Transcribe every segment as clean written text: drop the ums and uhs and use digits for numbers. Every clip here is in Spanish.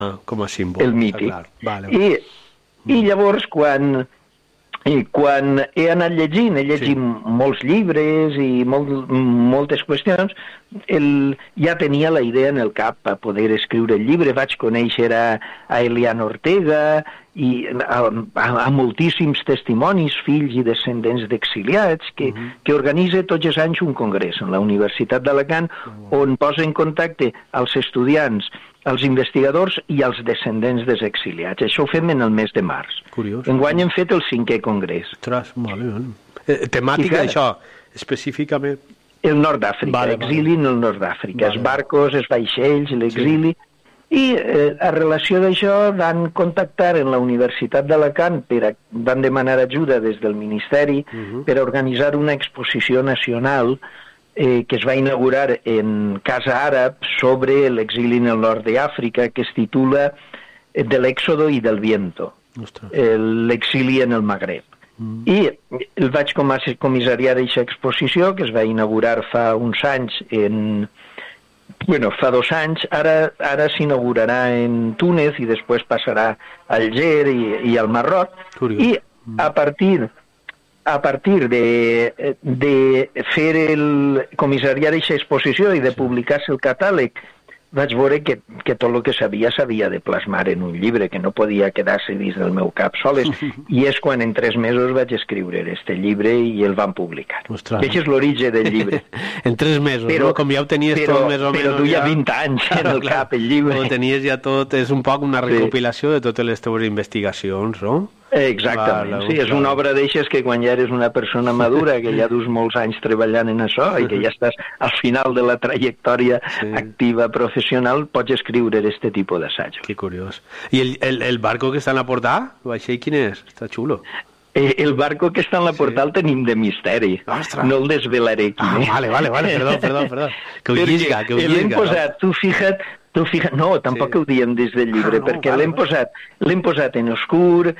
com a símbol. El mític. Vale. I llavors, quan he anat llegint, he llegit molts llibres i moltes qüestions, ja tenia la idea en el cap a poder escriure el llibre. Vaig conèixer a Eliana Ortega i a moltíssims testimonis, fills i descendents d'exiliats, que organitza tots els anys un congrés en la Universitat d'Alacant on posa en contacte els estudiants, els investigadors i els descendents dels exiliats. Això ho fem en el mes de març. Curiós. Enguany hem fet el 5è congrés. Ostres, molt. Temàtica, això, específicament? El nord d'Àfrica, exili en el nord d'Àfrica, els barcos, els vaixells, l'exili. I a relació d'això van contactar en la Universitat d'Alacant, van demanar ajuda des del Ministeri per organitzar una exposició nacional que es va inaugurar en Casa Àrab sobre l'exili en el nord d'Àfrica, que es titula De l'Éxodo y del Viento, l'exili en el Magreb. I el vaig comissariar aquesta exposició, que es va inaugurar fa uns anys, fa 2 anys, ara s'inaugurarà en Túnez i després passarà a Alger i al Marroc. I a partir de fer comissariar aquesta exposició i de publicar-se el catàleg, vaig veure que tot el que s'havia de plasmar en un llibre, que no podia quedar-se dins del meu cap soles, i és quan en 3 mesos vaig escriure este llibre i el van publicar. Aquest és l'origen del llibre. En 3 mesos, no? Com ja ho tenies tot més o menys... Però duia 20 anys en el cap, el llibre. Ho tenies ja tot, és un poc una recopilació de totes les teves investigacions, no? Exactament, sí, és una obra d'eixes que quan ja eres una persona madura, que ja dus molts anys treballant en això i que ja estàs al final de la trajectòria activa professional, pots escriure aquest tipus d'assaig. Que curiós. I el barco que està en la portada, el vaixell quin és? Està xulo. El barco que està en la portada el tenim de misteri. No el desvelaré quin és. Vale, perdó. Que ho llisga. L'hem posat, tu fija't, no, tampoc ho diem des del llibre, perquè l'hem posat en oscur,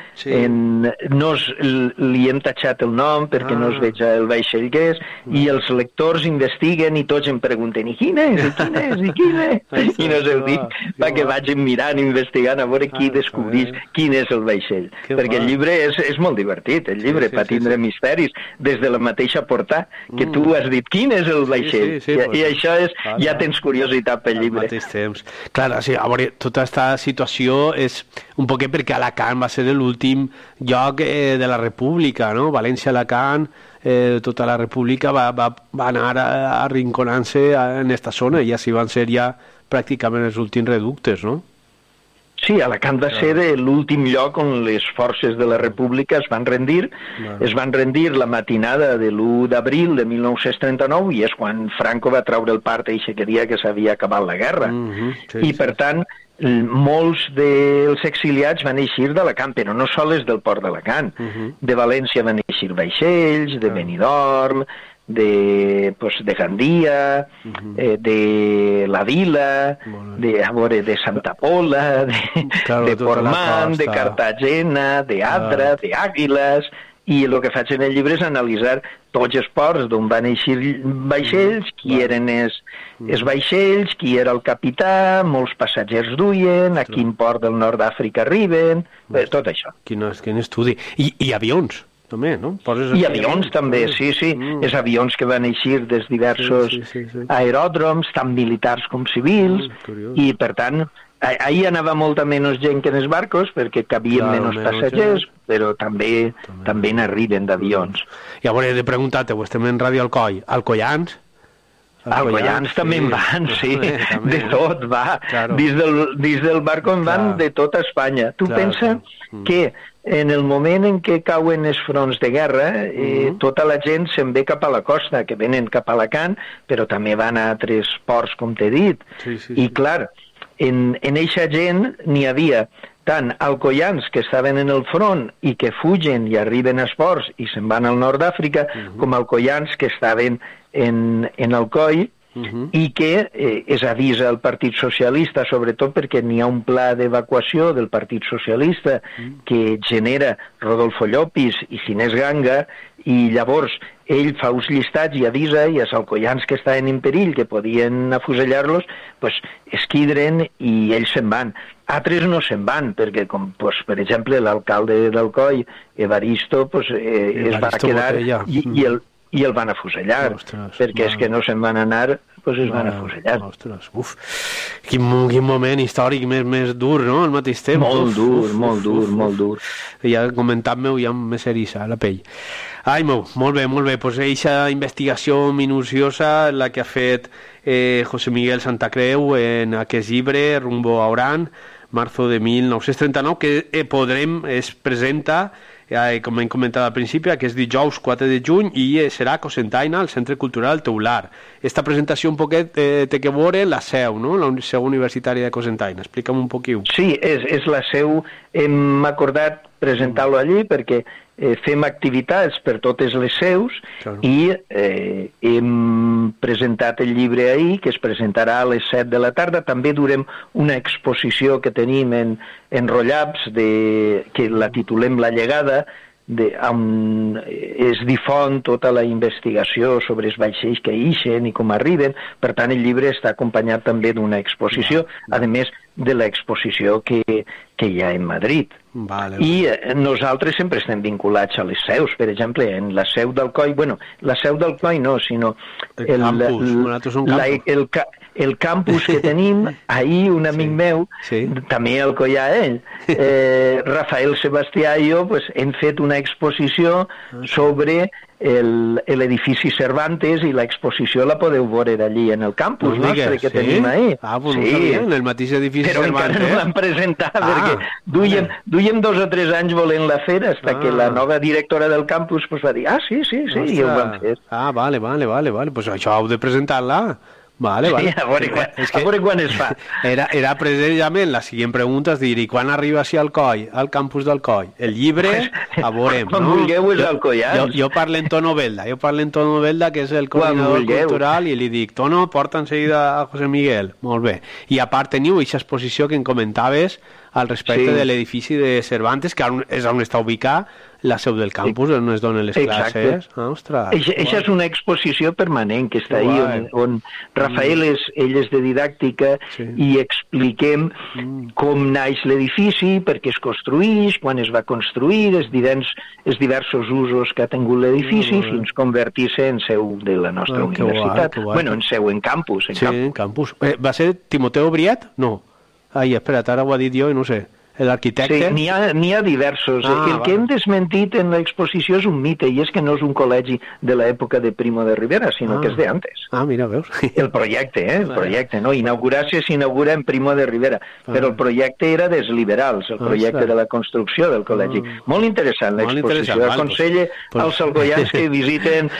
li hem tatxat el nom perquè no es veja el vaixell que és, i els lectors investiguen i tots em pregunten, i quin és? I no sé ho dic, perquè vagin mirant, investigant, a veure qui descobrís quin és el vaixell. Perquè el llibre és molt divertit, el llibre, per tindre misteris, des de la mateixa portada, que tu has dit quin és el vaixell, i això és, ja tens curiositat pel llibre. Al mateix temps. Clar, sí, a veure, tota aquesta situació és un poquet perquè Alacant va ser l'últim lloc de la República, no? València-Alacant, tota la República va anar arrinconant-se en aquesta zona i així van ser ja pràcticament els últims reductes, no? Sí, Alacant va ser l'últim lloc on les forces de la República es van rendir. Es van rendir la matinada de l'1 d'abril de 1939 i és quan Franco va treure el part eixe que dia que s'havia acabat la guerra. I, per tant, molts dels exiliats van eixir d'Alacant, però no sols del port d'Alacant. De València van eixir vaixells, de Benidorm, de Gandia, de la Vila, de Santa Pola, de Portmán, de Cartagena, de Adra, de Àguiles, i el que faig en el llibre és analitzar tots els ports d'on van eixir vaixells, qui eren els vaixells, qui era el capità, molts passatgers duien, a quin port del nord d'Àfrica arriben, tot això. Quin estudi. I avions? També, no? I avions també, sí. Els avions que van eixir des diversos aeròdroms, tant militars com civils, i per tant, ahir anava molta menys gent que en els barcos, perquè cabien menys passatgers, però també n'arriben d'avions. I a veure, he de preguntar-te, estem en Ràdio Alcoi, Alcoians? Alcoians també en van, sí, de tot, va. Dins del barco en van de tota Espanya. Tu pensa que en el moment en què cauen els fronts de guerra, tota la gent se'n ve cap a la costa, que venen cap a Alacant, però també van a altres ports, com t'he dit. I clar, en eixa gent n'hi havia tant alcoians que estaven en el front i que fugen i arriben als ports i se'n van al nord d'Àfrica, com alcoians que estaven en Alcoi i que es avisa al Partit Socialista, sobretot perquè n'hi ha un pla d'evacuació del Partit Socialista que genera Rodolfo Llopis i Ginés Ganga i llavors ell fa uns llistats i avisa, i els alcoians que estaven en perill, que podien afusellar-los, pues, es quidren i ells se'n van. Altres no se'n van, perquè, com, pues, per exemple, l'alcalde d'Alcoi, Evaristo, pues, es va quedar i el van afusellar, perquè és que no se'n van anar, pues es van afusellar. Ostres, uf, quin moment històric més dur, no?, al mateix temps. Molt dur. Ja comentant-me, ja me s'eriça la pell. Ai, molt bé, pues eixa investigació minuciosa la que ha fet José Miguel Santacreu en aquest llibre, Rumbo a Orán, marzo de 1939, que es presenta, com hem comentat al principi, aquest dijous 4 de juny, i serà a Cocentaina, al Centre Cultural Teular. Esta presentació un poquet té que veure la seu, no?, la seu universitària de Cocentaina. Explica'm un poquiu. Sí, és la seu. Hem acordat presentar-lo allí perquè fem activitats per totes les seus, claro. I hem presentat el llibre ahir, que es presentarà a les 7 de la tarda. També durem una exposició que tenim en Rollaps, que la titulem La llegada, on es difon tota la investigació sobre els vaixells que ixen i com arriben. Per tant, el llibre està acompanyat també d'una exposició, a més de l'exposició que hi ha en Madrid. Vale. I nosaltres sempre estem vinculats a les seus. Per exemple, en la seu d'Alcoi, la seu d'Alcoi no, sinó el campus que tenim. Ahir un amic meu, també alcoià ell, Rafael Sebastià i jo, hem fet una exposició sobre l'edifici Cervantes, i l'exposició la podeu veure allí en el campus nostre que tenim ahí. Pues no sabia, en el mateix edifici però Cervantes. Però encara no l'han presentat, perquè duiem 2 o 3 anys volent-la fer, fins que la nova directora del campus va dir, sí, i ho van fer. Vale, pues això heu de presentar-la. Vale. Sí, a veure quan es fa. Era precisament la següent pregunta, és dir, i quan arriba així al campus d'Alcoi? El llibre, a veurem, no? Quan vulgueu és alcoians. Jo parlo en Tono Belda, que és el coordinador cultural, i li dic, Tono, porta enseguida a José Miguel. Molt bé. I a part teniu aquesta exposició que em comentaves al respecte de l'edifici de Cervantes, que és on està ubicat la seu del campus, on es donen les classes. Ostres. Això és una exposició permanent que està ahí, on Rafael ell és de didàctica, i expliquem com naix l'edifici, per què es construïx, quan es va construir, els diversos usos que ha tingut l'edifici, fins convertir-se en seu de la nostra universitat. Bueno, en seu, en campus. Sí, en campus. Va ser Timoteo Briet? No. Ai, espera't, ara ho ha dit jo i no sé. L'arquitecte? Sí, n'hi ha diversos. El que hem desmentit en l'exposició és un mite, i és que no és un col·legi de l'època de Primo de Rivera, sinó que és d'antes. Mira, veus? El projecte, no? Inaugurar-se s'inaugura en Primo de Rivera, però el projecte era dels liberals, el projecte de la construcció del col·legi. Molt interessant l'exposició. Aconselle als alcoians que visiten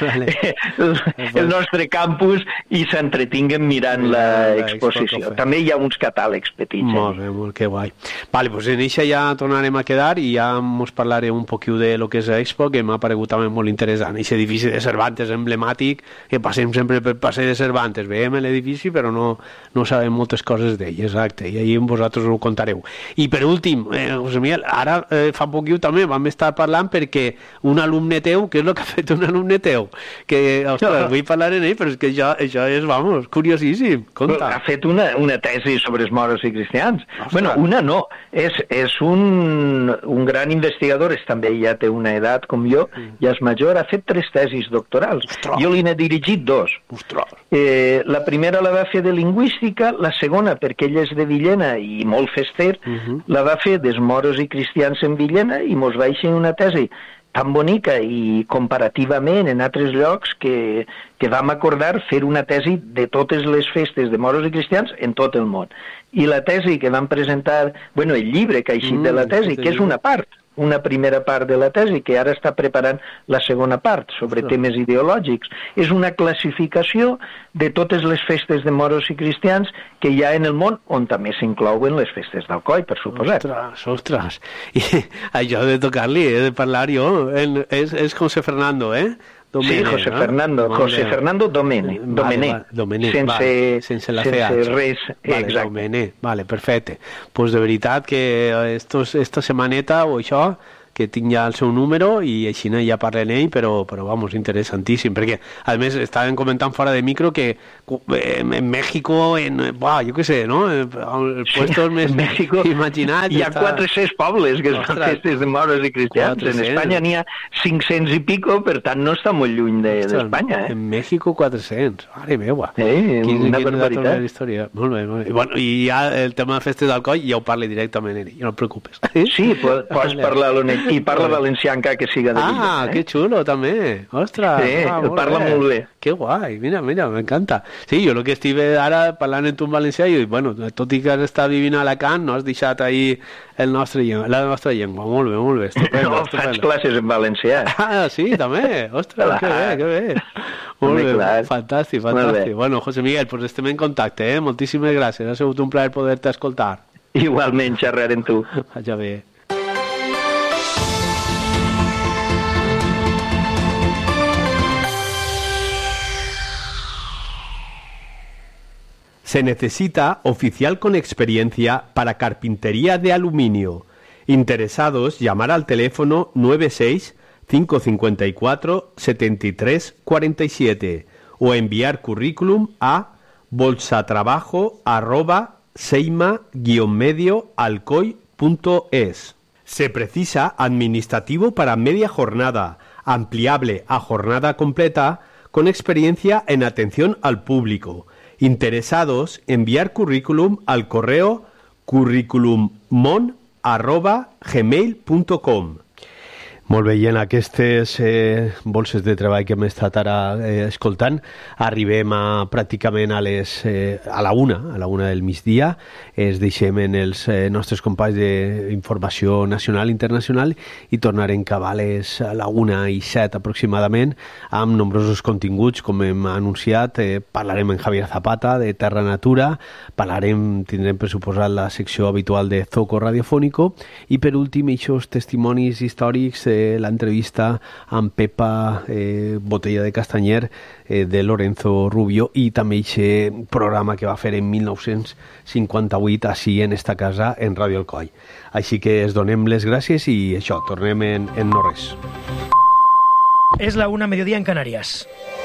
el nostre campus i s'entretinguen mirant l'exposició. També hi ha uns catàlegs petits. Molt bé, que guai. Vale, doncs en això ja tornarem a quedar i ja ens parlaré un poquiu de lo que és Expo, que m'ha paregut també molt interessant. Aquest edifici de Cervantes emblemàtic, que passem sempre per passeig de Cervantes, veiem l'edifici però no sabem moltes coses d'ell, exacte, i ahir vosaltres ho contareu. I per últim, José Miguel, ara fa poquiu també vam estar parlant perquè un alumne teu, què és el que ha fet un alumne teu? Que, ostres, vull parlar en ell, però és que això és, vamos, curiosíssim. Conta. Ha fet una tesi sobre els moros i cristians. Bueno, una no, és un gran investigador, també ja té una edat com jo, ja és major, ha fet 3 tesis doctorals. Jo li n'he dirigit 2. La primera la va fer de lingüística, la segona, perquè ell és de Villena i molt fester, la va fer dels moros i cristians en Villena, i mos va eixir una tesi tan bonica i comparativament en altres llocs que vam acordar fer una tesi de totes les festes de moros i cristians en tot el món. I la tesi que vam presentar, el llibre que ha eixit de la tesi, que és una primera part de la tesi, que ara està preparant la segona part sobre temes ideològics. És una classificació de totes les festes de moros i cristians que hi ha en el món, on també s'inclouen les festes d'Alcoi, per suposat. Ostres. I això de tocar-li, de parlar jo, és José Fernando, Domene, sí, José Fernando Domene. Sense la CH. Res, exacte. Vale, perfecte. Pues de veritat que esta setmaneta o això que tinc ja el seu número i així ja parlen ell, però vamos, interessantíssim, perquè a més estaven comentant fora de micro que en México, jo què sé, no? El puesto més imaginat. Hi ha 400 pobles que es fan festes de moros i cristians. 400. En Espanya n'hi ha 500 i pico, per tant no està molt lluny d'Espanya. En México 400, mare meva. Una barbaritat. Molt bé, molt bé. Bueno, i ja el tema de festes d'alcohol ja ho parli directament ell, no et preocupes. Sí, pots parlar-lo i parla valencià encara que siga de Lleida. Que xulo, també. Ostres. Sí, parla molt bé. Que guai, mira, m'encanta. Sí, jo el que estic ara parlant en tu en valencià i bueno, tot i que has estat vivint a Alacant, no has deixat ahí la nostra llengua. Molt bé, estupendo. No, faig classes en valencià. Sí, també. Ostres, que bé. Molt bé, fantàstic. Bueno, José Miguel, pues estem en contacte, moltíssimes gràcies. Ha sigut un plaer poder-te escoltar. Igualment, xerrar amb tu. Vaja bé. Se necesita oficial con experiencia para carpintería de aluminio. Interesados, llamar al teléfono 96 554 73 47 o enviar currículum a bolsatrabajo@seima-medioalcoy.es. Se precisa administrativo para media jornada, ampliable a jornada completa, con experiencia en atención al público. Interesados, enviar currículum al correo curriculummon@gmail.com. Molt bé, i en aquestes bolses de treball que hem estat ara escoltant, arribem pràcticament a la una del migdia. Es deixem en els nostres companys d'informació nacional i internacional i tornarem cap a les 1:07 aproximadament amb nombrosos continguts, com hem anunciat. Parlarem amb Javier Zapata de Terra Natura, tindrem per suposat la secció habitual de Zoco Radiofónico i per últim aquests testimonis històrics, l'entrevista amb Pepa Botella de Castanyer de Lorenzo Rubio i també aquest programa que va fer en 1958 així en esta casa en Ràdio Alcoi. Així que es donem les gràcies i això, tornem en no res. Es la 1:00 mediodía en Canarias.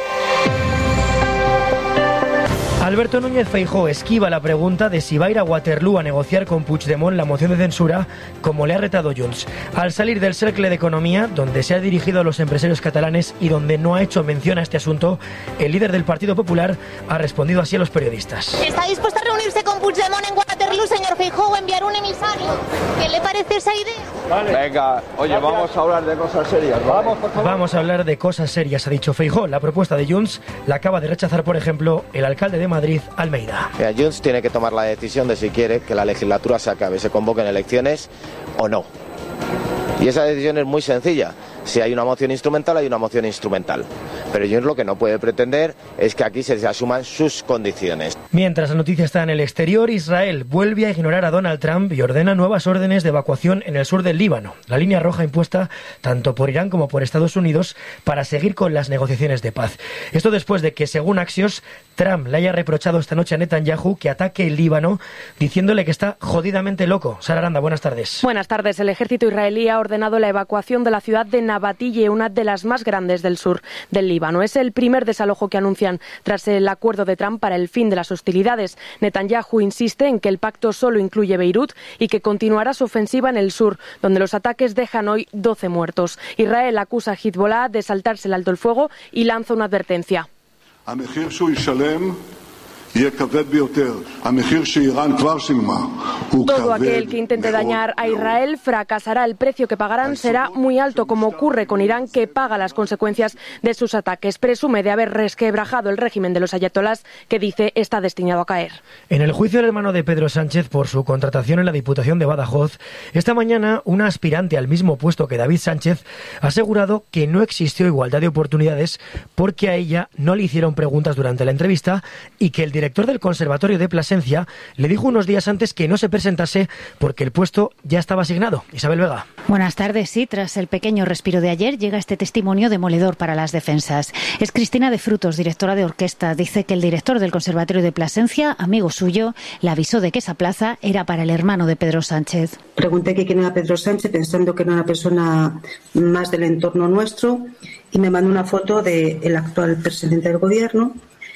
Alberto Núñez Feijóo esquiva la pregunta de si va a ir a Waterloo a negociar con Puigdemont la moción de censura, como le ha retado Junts. Al salir del Cercle de Economía, donde se ha dirigido a los empresarios catalanes y donde no ha hecho mención a este asunto, el líder del Partido Popular ha respondido así a los periodistas. ¿Está dispuesto a reunirse con Puigdemont en Waterloo, señor Feijóo, o enviar un emisario? ¿Qué le parece esa idea? Vale. Venga, oye, gracias. Vamos a hablar de cosas serias, ¿vale? Vamos, por favor. Vamos a hablar de cosas serias, ha dicho Feijóo. La propuesta de Junts la acaba de rechazar, por ejemplo, el alcalde de Madrid, Almeida. Mira, Junts tiene que tomar la decisión de si quiere que la legislatura se acabe, se convoquen elecciones o no. Y esa decisión es muy sencilla. Si hay una moción instrumental, hay una moción instrumental. Pero Junts lo que no puede pretender es que aquí se asuman sus condiciones. Mientras la noticia está en el exterior, Israel vuelve a ignorar a Donald Trump y ordena nuevas órdenes de evacuación en el sur del Líbano, la línea roja impuesta tanto por Irán como por Estados Unidos para seguir con las negociaciones de paz. Esto después de que, según Axios, Trump le haya reprochado esta noche a Netanyahu que ataque el Líbano, diciéndole que está jodidamente loco. Sara Aranda, buenas tardes. Buenas tardes. El ejército israelí ha ordenado la evacuación de la ciudad de Nabatille, una de las más grandes del sur del Líbano. Es el primer desalojo que anuncian tras el acuerdo de Trump para el fin de las hostilidades. Netanyahu insiste en que el pacto solo incluye Beirut y que continuará su ofensiva en el sur, donde los ataques dejan hoy 12 muertos. Israel acusa a Hezbollah de saltarse el alto el fuego y lanza una advertencia. Todo aquel que intente dañar a Israel fracasará. El precio que pagarán será muy alto, como ocurre con Irán, que paga las consecuencias de sus ataques. Presume de haber resquebrajado el régimen de los ayatolás, que dice está destinado a caer. En el juicio del hermano de Pedro Sánchez por su contratación en la Diputación de Badajoz, esta mañana una aspirante al mismo puesto que David Sánchez ha asegurado que no existió igualdad de oportunidades porque a ella no le hicieron preguntas durante la entrevista y que el director director del Conservatorio de Plasencia le dijo unos días antes que no se presentase porque el puesto ya estaba asignado. Isabel Vega. Buenas tardes. Sí, tras el pequeño respiro de ayer llega este testimonio demoledor para las defensas. Es Cristina de Frutos, directora de orquesta. Dice que el director del Conservatorio de Plasencia, amigo suyo, le avisó de que esa plaza era para el hermano de Pedro Sánchez. Pregunté que quién era Pedro Sánchez, pensando que era una persona más del entorno nuestro, y me mandó una foto del actual presidente del gobierno.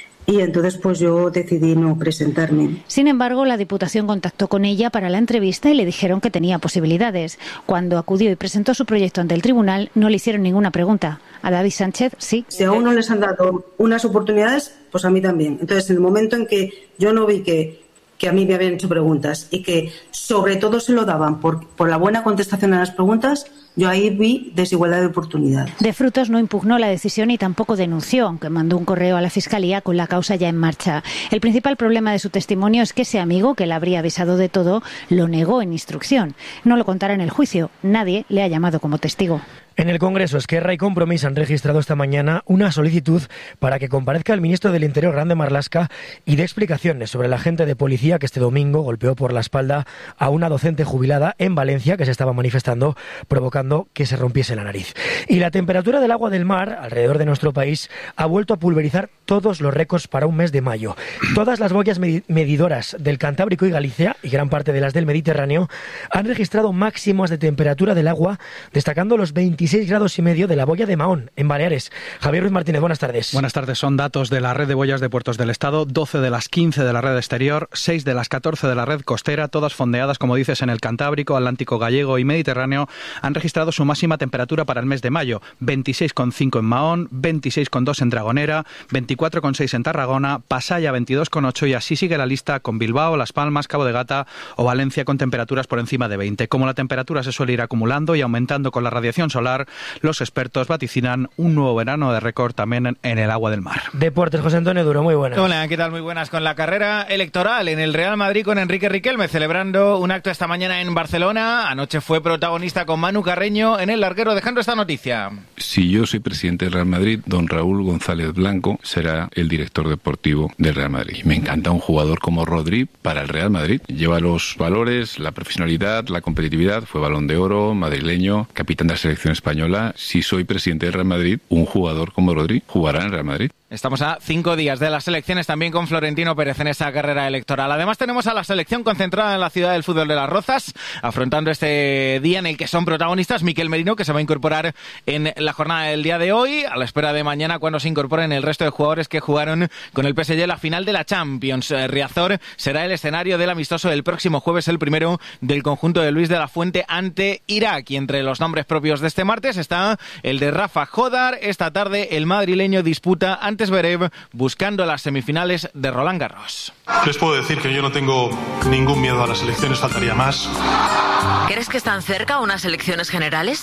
Y entonces pues yo decidí no presentarme. Sin embargo, la Diputación contactó con ella para la entrevista y le dijeron que tenía posibilidades. Cuando acudió y presentó su proyecto ante el tribunal, no le hicieron ninguna pregunta. A David Sánchez, sí. Si a uno les han dado unas oportunidades, pues a mí también. Entonces, en el momento en que yo no vi que a mí me habían hecho preguntas y que sobre todo se lo daban por la buena contestación a las preguntas, yo ahí vi desigualdad de oportunidades. De Frutos no impugnó la decisión y tampoco denunció, aunque mandó un correo a la Fiscalía con la causa ya en marcha. El principal problema de su testimonio es que ese amigo, que le habría avisado de todo, lo negó en instrucción. No lo contará en el juicio. Nadie le ha llamado como testigo. En el Congreso, Esquerra y Compromís han registrado esta mañana una solicitud para que comparezca el ministro del Interior, Grande Marlaska, y dé explicaciones sobre el agente de policía que este domingo golpeó por la espalda a una docente jubilada en Valencia que se estaba manifestando, provocando que se rompiese la nariz. Y la temperatura del agua del mar alrededor de nuestro país ha vuelto a pulverizar todos los récords para un mes de mayo. Todas las boyas medidoras del Cantábrico y Galicia, y gran parte de las del Mediterráneo, han registrado máximas de temperatura del agua, destacando los 26,5 grados de la boya de Mahón, en Baleares. Javier Ruiz Martínez, buenas tardes. Buenas tardes. Son datos de la red de boyas de puertos del Estado, 12 de las 15 de la red exterior, 6 de las 14 de la red costera, todas fondeadas, como dices, en el Cantábrico, Atlántico Gallego y Mediterráneo, han registrado su máxima temperatura para el mes de mayo, 26,5 en Mahón, 26,2 en Dragonera, 24,6 en Tarragona, Pasaya 22,8 y así sigue la lista con Bilbao, Las Palmas, Cabo de Gata o Valencia con temperaturas por encima de 20. Como la temperatura se suele ir acumulando y aumentando con la radiación solar, los expertos vaticinan un nuevo verano de récord también en el agua del mar. Deportes, José Antonio Duro, muy buenas. Hola, ¿qué tal? Muy buenas. Con la carrera electoral en el Real Madrid con Enrique Riquelme celebrando un acto esta mañana en Barcelona. Anoche fue protagonista con Manu Carreño en el larguero, dejando esta noticia. Si yo soy presidente del Real Madrid, don Raúl González Blanco será el director deportivo del Real Madrid. Me encanta un jugador como Rodri para el Real Madrid. Lleva los valores, la profesionalidad, la competitividad. Fue Balón de Oro, madrileño, capitán de la selección española. Si soy presidente del Real Madrid, un jugador como Rodri jugará en el Real Madrid. Estamos a 5 días de las elecciones, también con Florentino Pérez en esa carrera electoral. Además tenemos a la selección concentrada en la ciudad del fútbol de Las Rozas, afrontando este día en el que son protagonistas Miquel Merino, que se va a incorporar en la jornada del día de hoy, a la espera de mañana cuando se incorporen el resto de jugadores que jugaron con el PSG la final de la Champions. Riazor será el escenario del amistoso del próximo jueves, el primero del conjunto de Luis de la Fuente ante Irak. Y entre los nombres propios de este martes está el de Rafa Jodar. Esta tarde el madrileño disputa ante Zverev buscando las semifinales de Roland Garros. Les puedo decir que yo no tengo ningún miedo a las elecciones, faltaría más. ¿Crees que están cerca unas elecciones generales?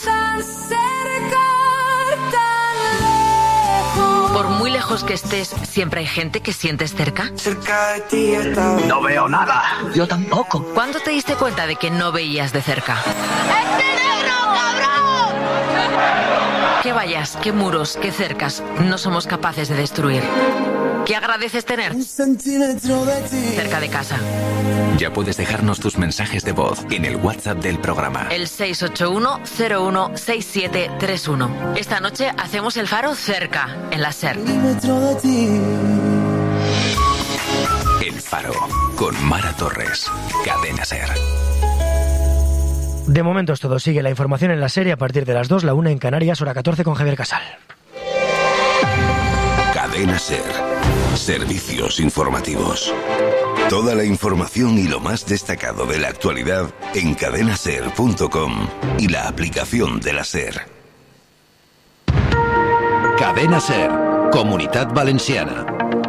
Por muy lejos que estés, ¿siempre hay gente que sientes cerca? No veo nada. Yo tampoco. ¿Cuándo te diste cuenta de que no veías de cerca? ¿Qué vallas, qué muros, qué cercas no somos capaces de destruir? ¿Qué agradeces tener cerca de casa? Ya puedes dejarnos tus mensajes de voz en el WhatsApp del programa. El 681-016731. Esta noche hacemos el faro cerca, en la SER. El Faro, con Mara Torres. Cadena SER. De momento es todo. Sigue la información en la serie a partir de las 2, la 1 en Canarias, hora 14 con Javier Casal. Cadena SER. Servicios informativos. Toda la información y lo más destacado de la actualidad en cadenaser.com y la aplicación de la SER. Cadena SER, Comunitat Valenciana.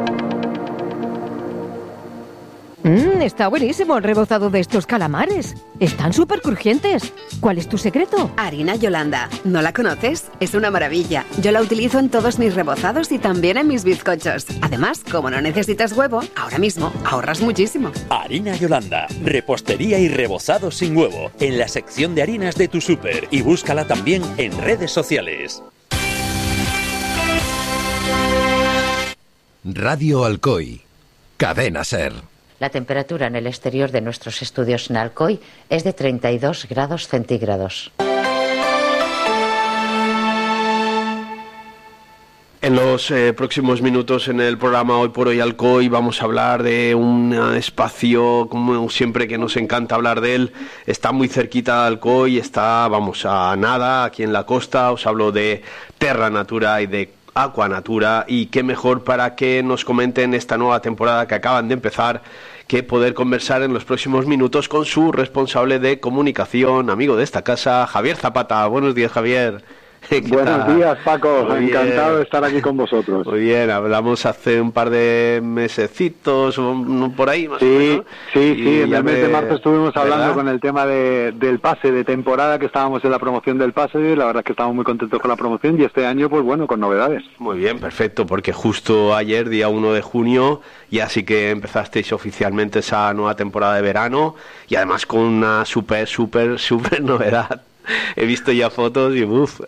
Está buenísimo el rebozado de estos calamares. Están súper crujientes. ¿Cuál es tu secreto? Harina Yolanda. ¿No la conoces? Es una maravilla. Yo la utilizo en todos mis rebozados y también en mis bizcochos. Además, como no necesitas huevo, ahora mismo ahorras muchísimo. Harina Yolanda. Repostería y rebozado sin huevo. En la sección de harinas de tu súper. Y búscala también en redes sociales. Radio Alcoy. Cadena SER. La temperatura en el exterior de nuestros estudios en Alcoy es de 32 grados centígrados. En los próximos minutos en el programa Hoy por Hoy Alcoy vamos a hablar de un espacio, como siempre, que nos encanta hablar de él. Está muy cerquita de Alcoy, está, vamos, a nada, aquí en la costa. Os hablo de Terra Natura y de Aquanatura, y qué mejor para que nos comenten esta nueva temporada que acaban de empezar que poder conversar en los próximos minutos con su responsable de comunicación, amigo de esta casa, Javier Zapata. Buenos días, Javier. Buenos días, Paco. Muy encantado de estar aquí con vosotros. Muy bien, hablamos hace un par de mesecitos, por ahí más o menos. Sí, en el mes de marzo estuvimos hablando con el tema del pase de temporada, que estábamos en la promoción del pase, y la verdad es que estamos muy contentos con la promoción, y este año, pues bueno, con novedades. Muy bien, perfecto, porque justo ayer, día 1 de junio, ya sí que empezasteis oficialmente esa nueva temporada de verano, y además con una súper novedad. He visto ya fotos y uff.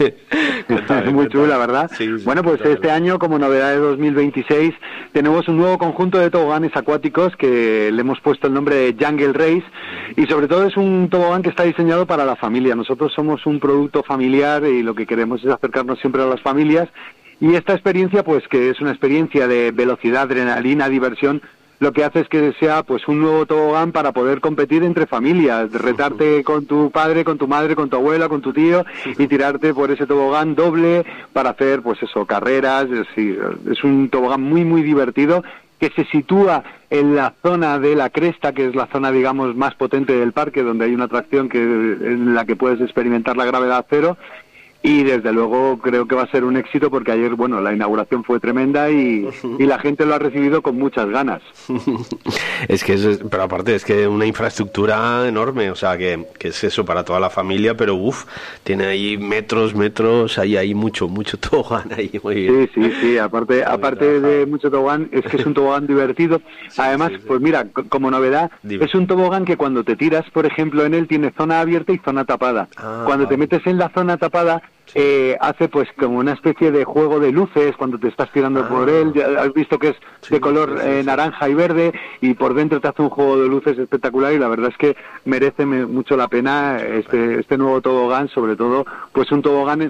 Muy chula, ¿verdad? Sí, bueno, pues este año, como novedad de 2026, tenemos un nuevo conjunto de toboganes acuáticos que le hemos puesto el nombre de Jungle Race, y sobre todo es un tobogán que está diseñado para la familia. Nosotros somos un producto familiar y lo que queremos es acercarnos siempre a las familias, y esta experiencia, pues que es una experiencia de velocidad, adrenalina, diversión, lo que hace es que sea pues un nuevo tobogán para poder competir entre familias, retarte con tu padre, con tu madre, con tu abuela, con tu tío, y tirarte por ese tobogán doble para hacer pues eso, carreras. Es un tobogán muy divertido, que se sitúa en la zona de la cresta, que es la zona, digamos, más potente del parque, donde hay una atracción en la que puedes experimentar la gravedad cero. Y desde luego creo que va a ser un éxito, porque ayer, bueno, la inauguración fue tremenda y la gente lo ha recibido con muchas ganas. Pero aparte es que una infraestructura enorme, o sea, que es eso para toda la familia, pero tiene ahí metros, hay mucho tobogán ahí, muy bien. Sí, aparte de mucho tobogán, es que es un tobogán divertido. Además, pues mira, como novedad, es un tobogán que cuando te tiras, por ejemplo, en él tiene zona abierta y zona tapada. Cuando te metes en la zona tapada, hace pues como una especie de juego de luces cuando te estás tirando por él. Ya has visto que es de color naranja y verde, y por dentro te hace un juego de luces espectacular, y la verdad es que merece mucho la pena este nuevo tobogán, sobre todo pues un tobogán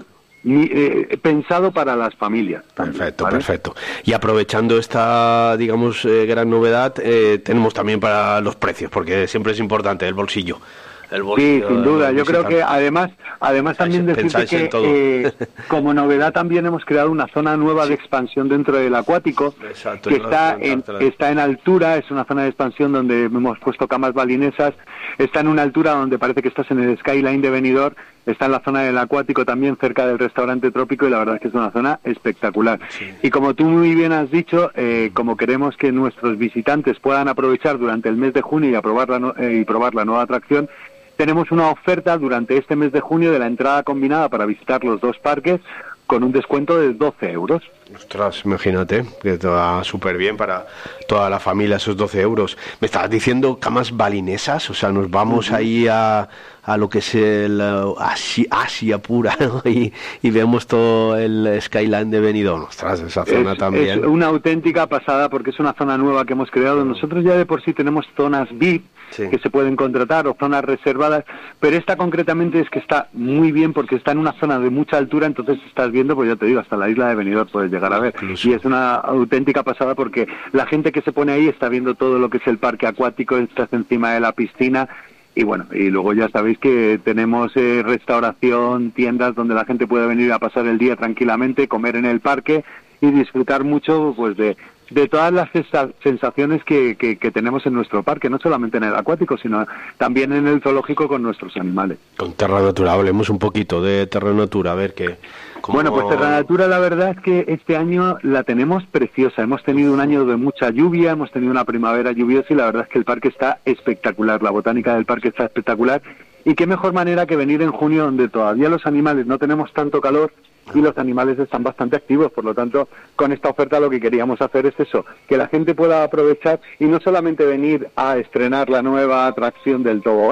pensado para las familias. Perfecto. Y aprovechando esta, digamos, gran novedad, tenemos también para los precios, porque siempre es importante el bolsillo. Sí, sin duda. Yo creo que además también decirte que como novedad también hemos creado una zona nueva de expansión dentro del acuático. Exacto, que está en altura. Es una zona de expansión donde hemos puesto camas balinesas. Está en una altura donde parece que estás en el skyline de Benidorm. Está en la zona del acuático también, cerca del restaurante Trópico, y la verdad es que es una zona espectacular. Sí. Y como tú muy bien has dicho, como queremos que nuestros visitantes puedan aprovechar durante el mes de junio y probar la nueva atracción, tenemos una oferta durante este mes de junio de la entrada combinada para visitar los dos parques, con un descuento de 12 euros. Ostras, imagínate, que te va súper bien para toda la familia esos 12 euros. Me estabas diciendo camas balinesas, o sea, nos vamos ahí a lo que es el Asia pura, ¿no? y vemos todo el skyline de Benidorm. Ostras, esa zona también. Es una auténtica pasada, porque es una zona nueva que hemos creado. Nosotros ya de por sí tenemos zonas VIP, que se pueden contratar, o zonas reservadas, pero esta concretamente es que está muy bien, porque está en una zona de mucha altura, entonces estás viendo, pues ya te digo, hasta la isla de Benidorm puedes llegar a ver. Incluso. Y es una auténtica pasada, porque la gente que se pone ahí está viendo todo lo que es el parque acuático, estás encima de la piscina. Y bueno, y luego ya sabéis que tenemos restauración, tiendas donde la gente puede venir a pasar el día tranquilamente, comer en el parque y disfrutar mucho pues de todas las sensaciones que tenemos en nuestro parque, no solamente en el acuático, sino también en el zoológico con nuestros animales. Con Terra Natura, hablemos un poquito de Terra Natura, a ver qué... Bueno, pues Terra Natura, la verdad es que este año la tenemos preciosa. Hemos tenido un año de mucha lluvia, hemos tenido una primavera lluviosa, y la verdad es que el parque está espectacular, la botánica del parque está espectacular, y qué mejor manera que venir en junio, donde todavía los animales no tenemos tanto calor y los animales están bastante activos. Por lo tanto, con esta oferta lo que queríamos hacer es eso, que la gente pueda aprovechar y no solamente venir a estrenar la nueva atracción del tobogán,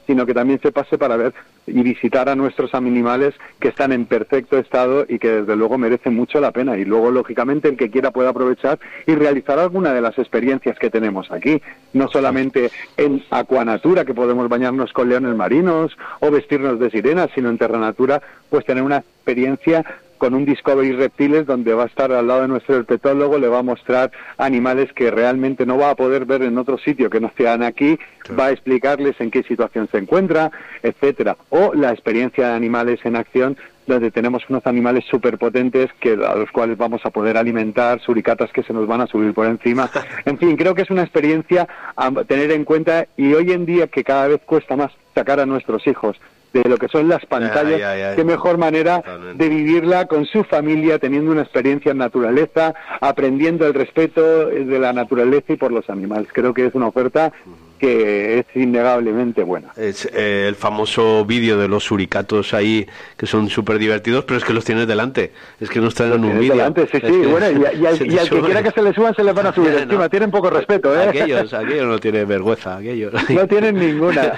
sino que también se pase para ver y visitar a nuestros animales que están en perfecto estado y que desde luego merecen mucho la pena. Y luego, lógicamente, el que quiera puede aprovechar y realizar alguna de las experiencias que tenemos aquí, no solamente en Aquanatura, que podemos bañarnos con leones marinos o vestirnos de sirenas, sino en Terranatura, pues tener una experiencia con un Discovery Reptiles, donde va a estar al lado de nuestro herpetólogo, le va a mostrar animales que realmente no va a poder ver en otro sitio que no sean aquí, va a explicarles en qué situación se encuentra, etcétera. O la experiencia de animales en acción, donde tenemos unos animales superpotentes a los cuales vamos a poder alimentar, suricatas que se nos van a subir por encima. En fin, creo que es una experiencia a tener en cuenta, y hoy en día que cada vez cuesta más sacar a nuestros hijos de lo que son las pantallas, qué mejor manera de vivirla con su familia, teniendo una experiencia en naturaleza, aprendiendo el respeto de la naturaleza y por los animales. Creo que es una oferta que es innegablemente buena. Es el famoso vídeo de los suricatos ahí, que son súper divertidos, pero es que los tienes delante, es que no están en un vídeo. Delante, sí, bueno, y al que quiera que se le suban, se les van a subir encima, tienen poco respeto, ¿eh? Aquellos no tienen vergüenza, aquellos. No tienen ninguna.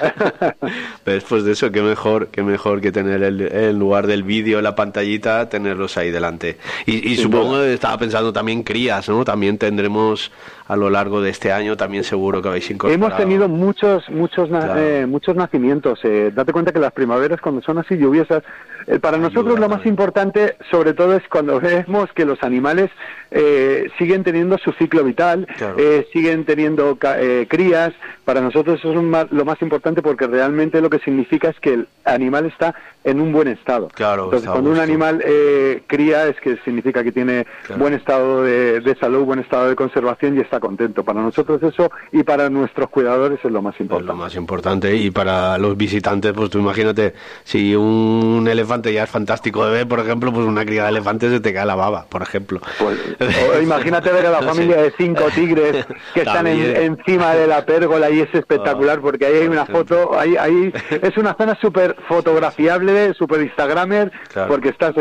Pero después de eso, qué mejor que tener en lugar del vídeo, la pantallita, tenerlos ahí delante. Y supongo, estaba pensando también crías, ¿no? También tendremos a lo largo de este año, también seguro que habéis incorporado. Hemos tenido muchos nacimientos. Date cuenta que las primaveras, cuando son así lluviosas, para nosotros lo más importante, sobre todo, es cuando vemos que los animales siguen teniendo su ciclo vital, siguen teniendo crías. Para nosotros eso es lo más importante, porque realmente lo que significa es que el animal está en un buen estado. Entonces, cuando un animal cría, es que significa que tiene buen estado de salud, buen estado de conservación y está contento. Para nosotros eso, y para nuestros cuidadores, es lo más importante. Es lo más importante, y para los visitantes, pues tú imagínate, si un elefante ya es fantástico de ver, por ejemplo, pues una cría de elefantes se te cae la baba, por ejemplo. Pues, imagínate ver a la familia de 5 tigres que están encima de la pérgola, y es espectacular, porque ahí hay una foto, ahí es una zona súper fotografiable, súper instagramer, porque estás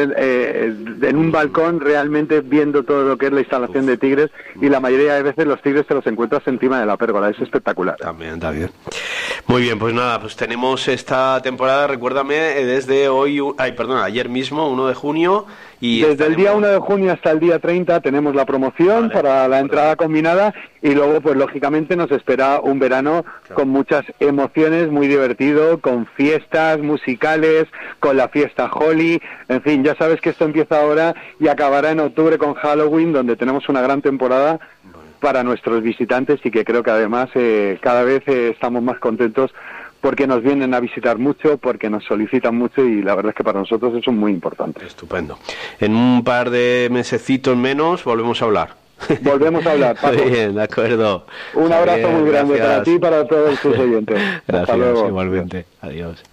en un balcón realmente viendo todo lo que es la instalación de tigres, y la mayoría de veces los tigres te los encuentras encima de la pérgola, es espectacular. También, está bien. Muy bien, pues nada, pues tenemos esta temporada, recuérdame, desde ayer mismo, 1 de junio, y desde el día 1 de junio hasta el día 30 tenemos la promoción para la entrada combinada, y luego pues lógicamente nos espera un verano con muchas emociones, muy divertido, con fiestas musicales, con la fiesta Holi, en fin, ya sabes que esto empieza ahora y acabará en octubre con Halloween, donde tenemos una gran temporada para nuestros visitantes, y que creo que además cada vez estamos más contentos, porque nos vienen a visitar mucho, porque nos solicitan mucho, y la verdad es que para nosotros eso es muy importante. Estupendo. En un par de mesecitos menos volvemos a hablar. Volvemos a hablar, Paco. Muy bien, de acuerdo. Un abrazo muy grande para ti y para todos tus oyentes. Gracias, hasta luego. Igualmente. Adiós.